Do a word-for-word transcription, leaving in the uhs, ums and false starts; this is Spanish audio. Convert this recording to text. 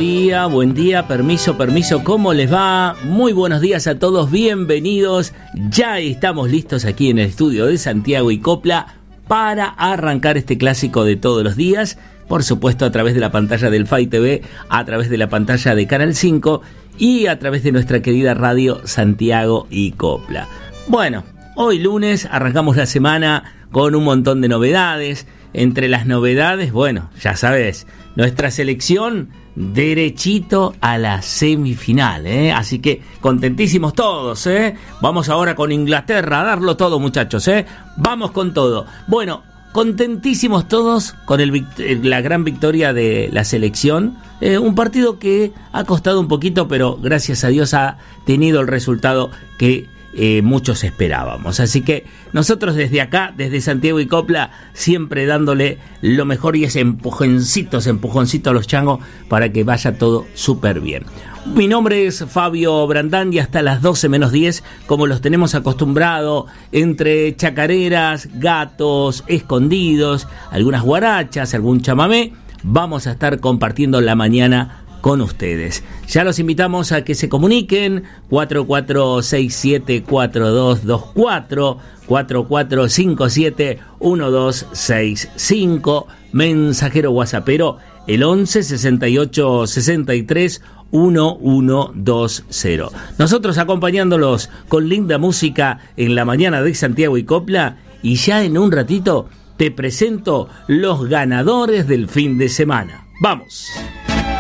día, buen día, permiso, permiso, ¿cómo les va? Muy buenos días a todos, bienvenidos. Ya estamos listos aquí en el estudio de Santiago y Copla para arrancar este clásico de todos los días. Por supuesto, a través de la pantalla del F A I T V, a través de la pantalla de Canal cinco y a través de nuestra querida radio Santiago y Copla. Bueno, hoy lunes arrancamos la semana con un montón de novedades. Entre las novedades, bueno, ya sabes, nuestra selección derechito a la semifinal, ¿eh? Así que contentísimos todos, ¿eh? Vamos ahora con Inglaterra a darlo todo, muchachos, ¿eh? Vamos con todo. Bueno, contentísimos todos con el, la gran victoria de la selección. Eh, un partido que ha costado un poquito, pero gracias a Dios ha tenido el resultado que Eh, muchos esperábamos. Así que nosotros desde acá, desde Santiago y Copla, siempre dándole lo mejor y ese empujoncito, ese empujoncito a los changos para que vaya todo súper bien. Mi nombre es Fabio Brandán y hasta las doce menos diez, como los tenemos acostumbrado, entre chacareras, gatos, escondidos, algunas guarachas, algún chamamé, vamos a estar compartiendo la mañana con ustedes. Ya los invitamos a que se comuniquen cuatro cuatro seis siete cuatro dos dos cuatro, cuatro cuatro cinco siete uno dos seis cinco, mensajero whatsappero el once sesenta y ocho sesenta y tres uno uno dos cero. Nosotros acompañándolos con linda música en la mañana de Santiago y Copla, y ya en un ratito te presento los ganadores del fin de semana. ¡Vamos!